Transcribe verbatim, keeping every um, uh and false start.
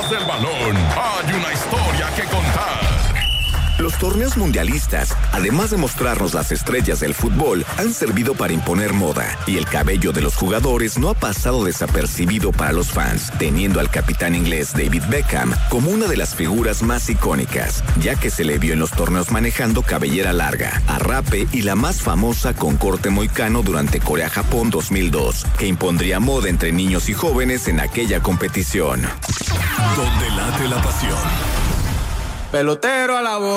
detrás del balón hay una historia que contar. Los torneos mundialistas, además de mostrarnos las estrellas del fútbol, han servido para imponer moda, y el cabello de los jugadores no ha pasado desapercibido para los fans, teniendo al capitán inglés David Beckham como una de las figuras más icónicas, ya que se le vio en los torneos manejando cabellera larga, arrape y la más famosa con corte moicano durante Corea-Japón dos mil dos, que impondría moda entre niños y jóvenes en aquella competición. Donde late la pasión. Pelotero a la bola.